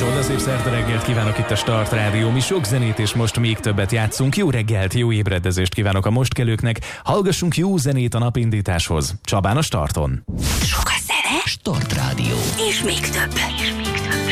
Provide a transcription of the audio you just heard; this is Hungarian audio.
Csodaszép szerda reggelt kívánok, itt a Start Rádió. Mi sok zenét és most még többet játszunk. Jó reggelt, jó ébredezést kívánok a mostkelőknek. Hallgassunk jó zenét a napindításhoz. Csabán a Starton. Sok a zene, Start Rádió. és még több.